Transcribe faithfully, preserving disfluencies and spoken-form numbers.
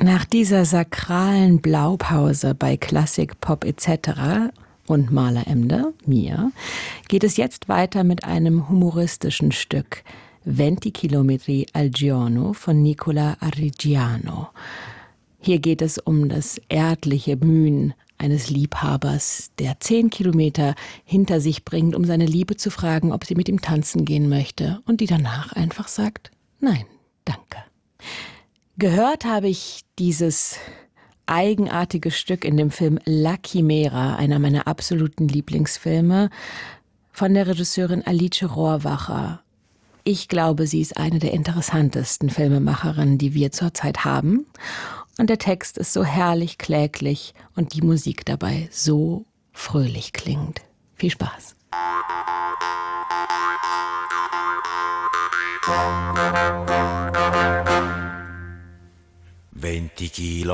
Nach dieser sakralen Blaupause bei Klassik, Pop et cetera und Maleremde, mir, geht es jetzt weiter mit einem humoristischen Stück, venti chilometri al giorno von Nicola Arrigiano. Hier geht es um das erdliche Mühen eines Liebhabers, der zehn Kilometer hinter sich bringt, um seine Liebe zu fragen, ob sie mit ihm tanzen gehen möchte, und die danach einfach sagt, nein, danke. Gehört habe ich dieses eigenartige Stück in dem Film La Chimera, einer meiner absoluten Lieblingsfilme, von der Regisseurin Alice Rohrwacher. Ich glaube, sie ist eine der interessantesten Filmemacherinnen, die wir zurzeit haben. Und der Text ist so herrlich kläglich und die Musik dabei so fröhlich klingt. Viel Spaß. venti chilometri